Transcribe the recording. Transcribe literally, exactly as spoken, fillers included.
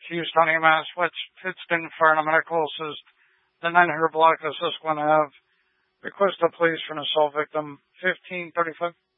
Houston E M S, which Pittston Fire and Medical says the nine hundred block of Susquehanna Ave. Request the police for an assault victim, fifteen thirty-five.